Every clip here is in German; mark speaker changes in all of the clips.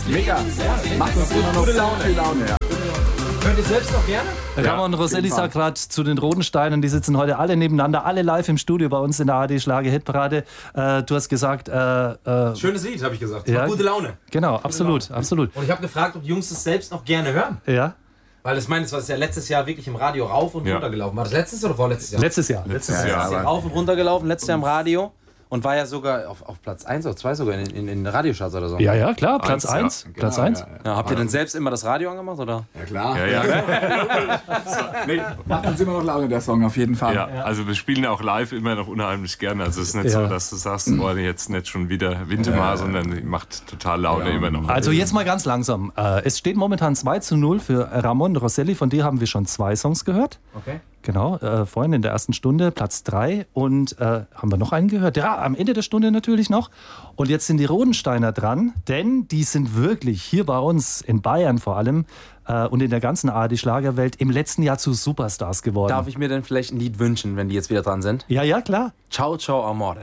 Speaker 1: Mega. Macht uns immer noch gute Laune. Ja.
Speaker 2: Hört ihr selbst noch gerne?
Speaker 3: Ramon Rosselli sagt gerade zu den Rodensteinen, die sitzen heute alle nebeneinander, alle live im Studio bei uns in der ARD Schlager Hitparade. Du hast gesagt...
Speaker 2: Schönes Lied, habe ich gesagt.
Speaker 3: Ja,
Speaker 2: gute Laune.
Speaker 3: Genau, absolut, absolut.
Speaker 2: Und ich habe gefragt, ob die Jungs das selbst noch gerne hören.
Speaker 3: Ja.
Speaker 2: Weil ich meine, das war ja letztes Jahr wirklich im Radio rauf und runter gelaufen. War das letztes oder vorletztes Jahr?
Speaker 3: Letztes Jahr.
Speaker 2: Rauf und runter gelaufen, letztes Jahr im Radio. Und war ja sogar auf Platz 1 oder 2 sogar in den Radiocharts oder so.
Speaker 3: Ja, ja, klar, Platz 1.
Speaker 1: Ja.
Speaker 3: Platz
Speaker 1: Genau,
Speaker 3: 1.
Speaker 2: Ja, habt ihr denn selbst immer das Radio angemacht, oder?
Speaker 1: Ja, klar.
Speaker 4: Nee,
Speaker 1: Macht uns immer noch Laune, der Song, auf jeden Fall.
Speaker 4: ja, also wir spielen auch live immer noch unheimlich gerne. Also es ist nicht so, dass du sagst, oh, jetzt nicht schon wieder Wintermar, sondern macht total Laune immer noch.
Speaker 3: Also jetzt mal ganz langsam. Es steht momentan 2:0 für Ramon Rosselli. Von dir haben wir schon 2 Songs gehört.
Speaker 2: Okay.
Speaker 3: Genau, vorhin in der ersten Stunde, Platz 3. Und haben wir noch einen gehört? Ja, am Ende der Stunde natürlich noch. Und jetzt sind die Rodensteiner dran, denn die sind wirklich hier bei uns in Bayern vor allem und in der ganzen ARD-Schlagerwelt im letzten Jahr zu Superstars geworden.
Speaker 2: Darf ich mir denn vielleicht ein Lied wünschen, wenn die jetzt wieder dran sind?
Speaker 3: Ja, ja, klar.
Speaker 2: Ciao, ciao, amore.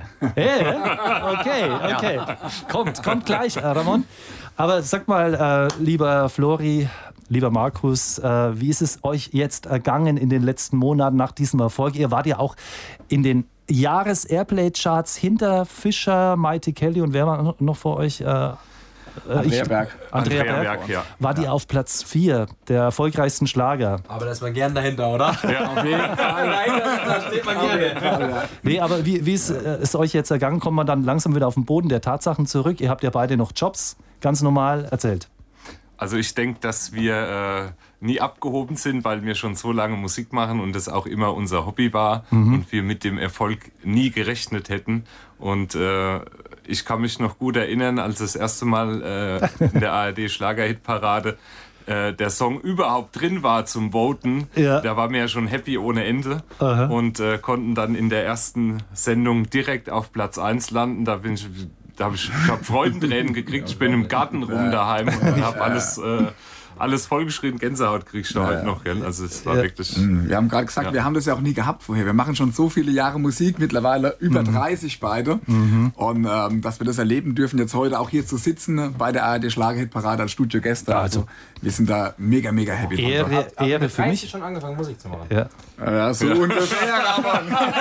Speaker 3: Okay. Kommt gleich, Ramon. Aber sag mal, lieber Flori, lieber Markus, wie ist es euch jetzt ergangen in den letzten Monaten nach diesem Erfolg? Ihr wart ja auch in den Jahres-Airplay-Charts hinter Fischer, Mighty Kelly und wer war noch vor euch?
Speaker 1: Andrea Berg.
Speaker 3: Andrea Berg.
Speaker 4: Ja.
Speaker 3: War die auf Platz 4 der erfolgreichsten Schlager.
Speaker 2: Aber da ist man gern dahinter, oder?
Speaker 4: Ja.
Speaker 1: Auf jeden Fall.
Speaker 2: Da steht man gerne.
Speaker 3: Nee, aber wie ist euch jetzt ergangen? Kommt man dann langsam wieder auf den Boden der Tatsachen zurück? Ihr habt ja beide noch Jobs, ganz normal. Erzählt.
Speaker 4: Also ich denke, dass wir nie abgehoben sind, weil wir schon so lange Musik machen und das auch immer unser Hobby war und wir mit dem Erfolg nie gerechnet hätten. Und ich kann mich noch gut erinnern, als das erste Mal in der ARD Schlager-Hitparade der Song überhaupt drin war zum Voten.
Speaker 3: Ja.
Speaker 4: Da waren wir ja schon happy ohne Ende und konnten dann in der ersten Sendung direkt auf Platz 1 landen. Ich habe Freudentränen gekriegt. Ich bin im Garten rum daheim und habe alles vollgeschrieben. Gänsehaut kriegst du heute noch. Gell? Also es war wirklich...
Speaker 1: Wir haben gerade gesagt, wir haben das ja auch nie gehabt vorher. Wir machen schon so viele Jahre Musik, mittlerweile über 30 beide. Und dass wir das erleben dürfen, jetzt heute auch hier zu sitzen bei der ARD Schlager-Hitparade als Studiogäste. Also wir sind da mega, mega happy.
Speaker 3: Ehre für mich.
Speaker 2: schon angefangen, Musik zu machen.
Speaker 3: Ja.
Speaker 1: Ja, so ungefähr, aber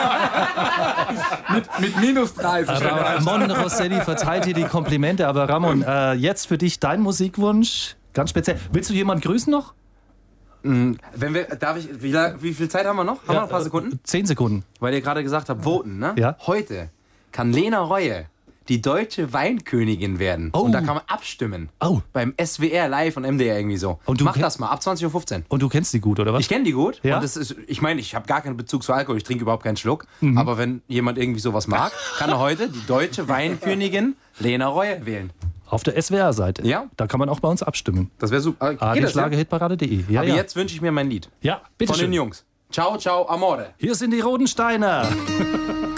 Speaker 1: mit minus 30.
Speaker 3: Ramon Rosselli verteilt hier die Komplimente, aber Ramon, jetzt für dich dein Musikwunsch, ganz speziell. Willst du jemanden grüßen noch?
Speaker 2: Wie viel Zeit haben wir noch? Haben wir noch ein paar Sekunden?
Speaker 3: 10 Sekunden.
Speaker 2: Weil ihr gerade gesagt habt, voten, ne?
Speaker 3: Ja.
Speaker 2: Heute kann Lena Reue die deutsche Weinkönigin werden.
Speaker 3: Oh.
Speaker 2: Und da kann man abstimmen.
Speaker 3: Oh.
Speaker 2: Beim SWR live und MDR irgendwie so.
Speaker 3: Und du
Speaker 2: Mach das mal, ab 20:15 Uhr.
Speaker 3: Und du kennst die gut, oder was?
Speaker 2: Ich kenne die gut.
Speaker 3: Ja?
Speaker 2: Und das ist, ich meine, ich habe gar keinen Bezug zu Alkohol. Ich trinke überhaupt keinen Schluck. Aber wenn jemand irgendwie sowas mag, kann er heute die deutsche Weinkönigin Lena Reue wählen.
Speaker 3: Auf der SWR-Seite.
Speaker 2: Ja.
Speaker 3: Da kann man auch bei uns abstimmen.
Speaker 2: Das wäre super. Geht das, ja?
Speaker 3: ARD-Schlagerhitparade.de. Ja,
Speaker 2: Aber
Speaker 3: ja.
Speaker 2: jetzt wünsche ich mir mein Lied.
Speaker 3: Ja, bitte
Speaker 2: Von
Speaker 3: schön.
Speaker 2: den Jungs. Ciao, ciao, amore.
Speaker 3: Hier sind die Rodensteiner.